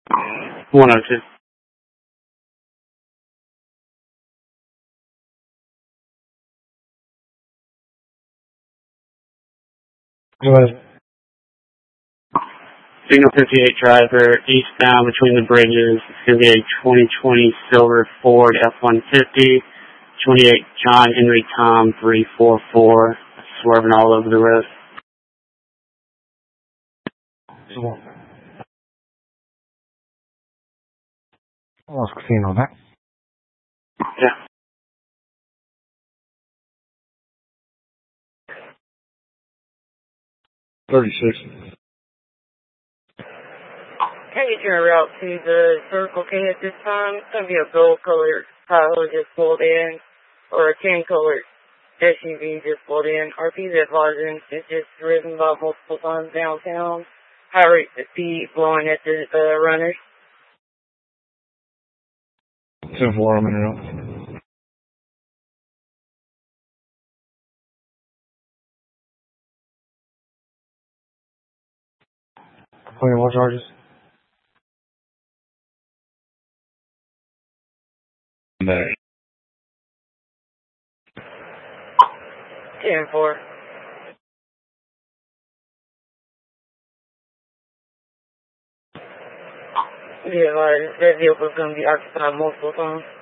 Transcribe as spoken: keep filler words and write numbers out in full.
one oh two. Go ahead. Signal fifty-eight driver, eastbound between the bridges. It's going to be a twenty twenty silver Ford F one fifty. twenty-eight John Henry Tom three four four. Swerving all over the road. Vamos casino, né? Yeah. thirty-six. Hey, you're route to the Circle K at this time. It's going to be a gold colored Tahoe just pulled in, or a tan colored S U V just pulled in. R P's advising it's just driven about multiple times downtown. High rates of speed blowing at the uh, runners. ten four, I'm in and out. Complaining what charges? There. ten four. Yeah, like, that vehicle's going to be occupied multiple times.